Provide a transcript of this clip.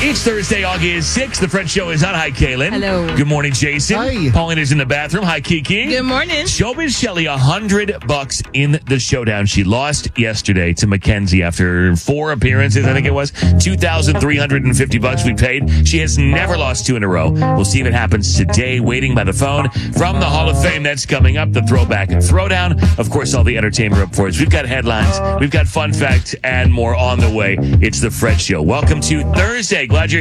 It's Thursday, August 6th. The Fred Show is on. Hi, Kaylin. Hello. Good morning, Jason. Hi. Pauline is in the bathroom. Hi, Kiki. Good morning. Showbiz Shelly, $100 in the showdown. She lost yesterday to Mackenzie after 4 appearances, I think it was. $2,350 we paid. She has never lost 2 in a row. We'll see if it happens today. Waiting by the phone from the Hall of Fame. That's coming up. The Throwback and Throwdown. Of course, all the entertainment reports. We've got headlines. We've got fun facts and more on the way. It's the Fred Show. Welcome to Thursday. Glad you're